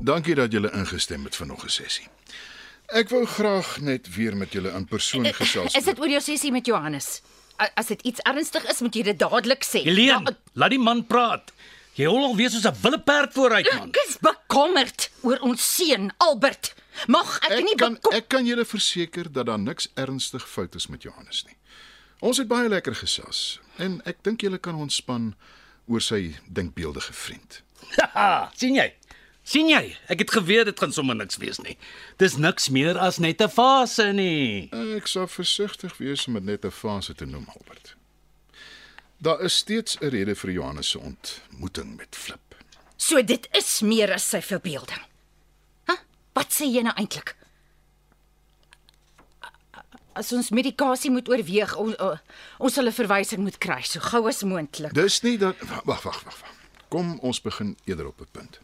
Dankie dat julle ingestem het vir nog 'n sessie. Ek wou graag net weer met julle in persoon gesels. Is dit oor jou sessie met Johannes? As dit iets ernstig is, moet jy dit dadelik sê. Helene, laat die man praat. Jy hol alweer soos 'n willeperd vooruit, man. Ek is bekommerd oor ons seun, Albert. Mag ek nie Ek kan julle verseker dat daar niks ernstig fout is met Johannes nie. Ons het baie lekker gesels en ek dink julle kan ontspan oor sy denkbeeldige vriend. Haha, sien jy? Sien jy? Ek het geweet dit gaan sommer niks wees nie. Dis niks meer as net 'n fase nie. Ek sou versigtig wees om dit net 'n fase te noem, Albert. Daar is steeds 'n rede vir Johannes se ontmoeting met Flip. So dit is meer as sy verbeelding. Wat sê jy nou eintlik? As ons medikasie moet oorweeg, ons sal 'n verwysing moet kry, so gou as moontlik. Dis nie dat wag. Kom ons begin eerder op 'n punt.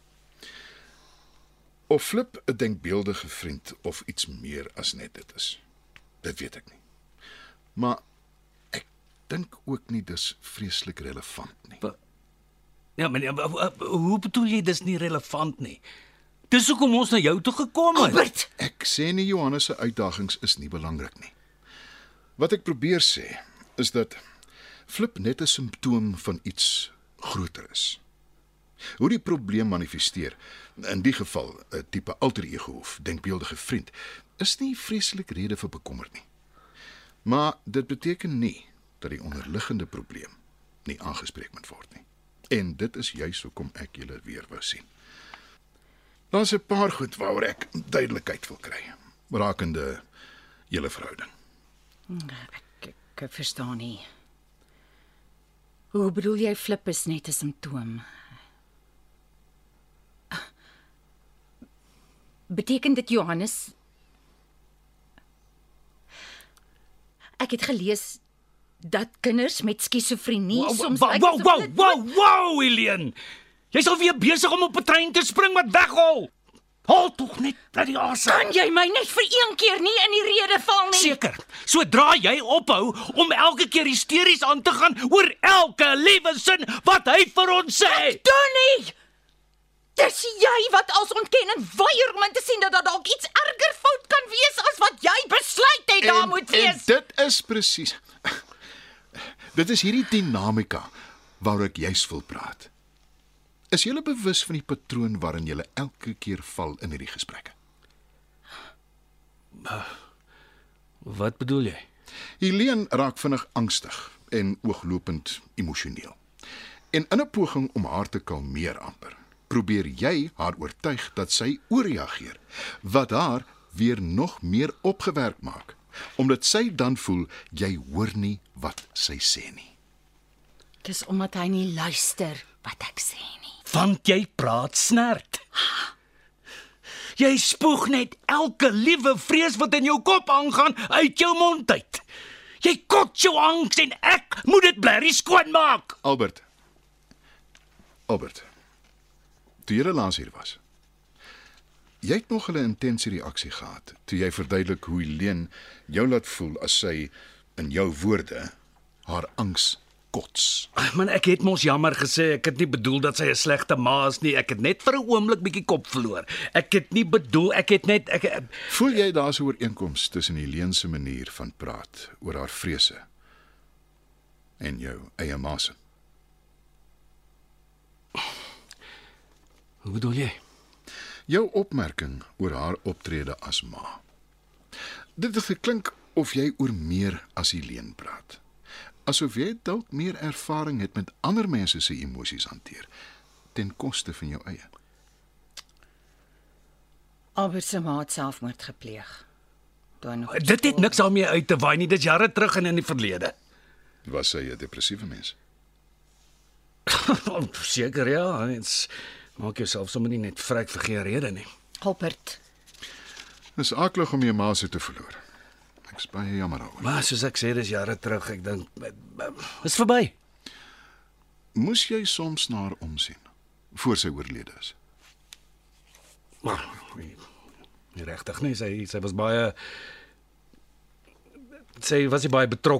Of Flip 'n denkbeeldige vriend of iets meer as net dit is. Dit weet ek nie. Maar ek dink ook nie dis vreeslik relevant nie. Ja, maar hoe bedoel jy dis nie relevant nie? Dis hoekom ons na jou toe gekom het. Albert! Ek sê nie Johannes se uitdagings is nie belangrik nie. Wat ek probeer sê is dat Flip net 'n simptoom van iets groter is. Hoe die probleem manifesteer, in die geval 'n tipe alter ego of denkbeeldige vriend, is nie vreeslik rede vir bekommer nie. Maar dit beteken nie dat die onderliggende probleem nie aangespreek moet word nie. En dit is juis hoekom ek julle weer wou sien. Daar's 'n paar goed waaroor ek duidelikheid wil kry, rakende julle verhouding. Ek verstaan nie. Hoe bedoel jy Flip is net 'n simptoom? Beteken dit Johannes? Ek het gelees dat kinders met skizofrenie soms Wow, Helene. Jy's al weer besig om op 'n trein te spring wat weghol. Haal tog net dat die asem. Kan jy my net vir een keer nie in die rede val nie? Seker. Sodra jy ophou om elke keer hysteries aan te gaan oor elke liewe sin wat hy vir ons sê. Ek doen nie! Dis jy wat als ontken en weier om in te sien dat daar dalk iets erger fout kan wees as wat jy besluit het daar moet wees. En dit is presies. Dit is hierdie dinamika waaroor ek juis wil praat. Is julle bewus van die patroon waarin julle elke keer val in hierdie gesprekke? Wat bedoel jy? Helene raak vinnig angstig en ooglopend emosioneel. En in 'n poging om haar te kalmeer amper, probeer jy haar oortuig dat sy ooreageer, wat haar weer nog meer opgewerk maak, omdat sy dan voel jy hoor nie wat sy sê nie. Dis omdat hy nie luister wat ek sê nie. Want jy praat snert. Jy spoeg net elke liewe vrees wat in jou kop aangaan uit jou mond uit. Jy kot jou angs en ek moet dit blerrie skoonmaak. Albert, toe jy laas hier was, jy het nog 'n intense reaksie gehad toe jy verduidelik hoe Helene jou laat voel as sy, in jou woorde, haar angs kots. Man, ek het mos jammer gesê, ek het nie bedoel dat sy 'n slegte ma is nie. Ek het net vir 'n oomblik bietjie kop verloor. Ek het nie bedoel, Voel jy daar 'n ooreenkoms tussen Helene se manier van praat oor haar vrese en jou eie ma se? Hoe bedoel jy? Jou opmerking oor haar optrede as ma. Dit het geklink of jy oor meer as Helene praat. Asof jy dalk meer ervaring het met ander mense se emosies hanteer, ten koste van jou eie. Albert se ma het selfmoord gepleeg. Dit het niks daarmee uit te waai nie, dis jare terug en in die verlede. Was sy 'n depressiewe mens? Seker ja, mens maak jouself sommer nie net vrek vir geen rede nie. Albert, Dis aklig om jou ma se te verloor. Ek's baie jammer daaroor. Maar soos ek sê, dis jare terug, ek dink is verby. Moes jy soms na haar omsien voor sy oorlede is? Maar nie regtig nie, sy was baie betrokke